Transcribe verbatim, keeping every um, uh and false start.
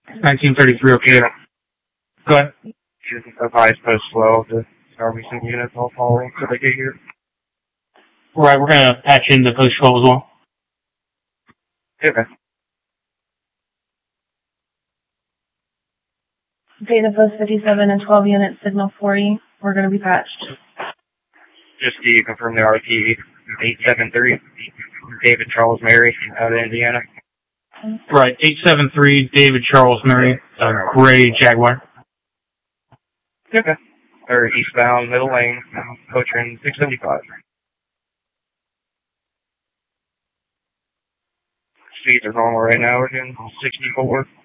nineteen thirty-three, okay. Go ahead. Advise post slow to Army some units all following so they get here. Right, we're going to patch in the post twelve as well. Okay. Data post fifty-seven and twelve units, signal forty. We're going to be patched. Just do you confirm the R T eight seven three, David Charles Mary out of Indiana? Right, eight seven three, David Charles Mary, uh, gray Jaguar. Okay. Or eastbound, middle lane, Cochrane six seventy-five. Speeds are normal right now, we're doing sixty-four.